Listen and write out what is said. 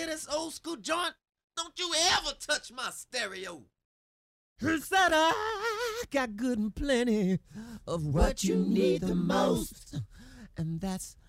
this old school joint? Don't you ever touch my stereo. He said I got good and plenty of what you need the most, and that's